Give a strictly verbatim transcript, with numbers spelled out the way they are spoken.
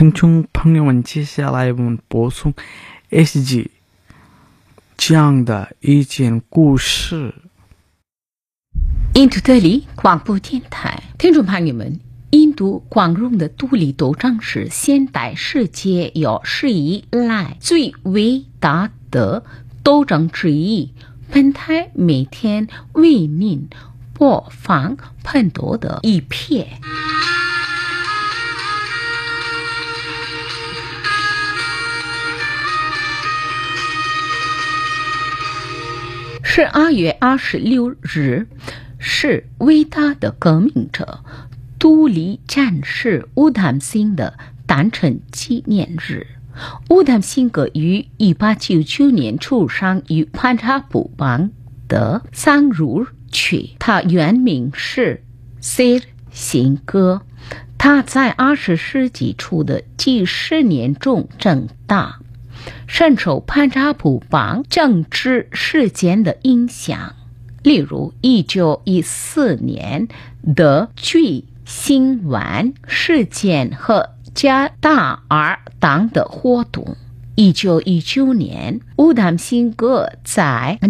听众朋友们，接下来我们播送 S G 讲的一件故事。 印度德里广播电台，听众朋友们，印度光荣的独立斗争是现代世界有史以来最伟大的斗争之一。本台每天为您播放很多的影片。十二月二十六日是伟大的革命者独立战士乌达姆辛的诞辰纪念日。乌达姆辛格于一八九九年出生于潘查布邦的桑茹区，他原名是塞尔辛格。他在二十世纪初的几十年中长大，深受潘查布邦政治事件的影响，例如一九一四年的巨星湾事件和加达尔党的活动。一九一九年，乌达姆辛格在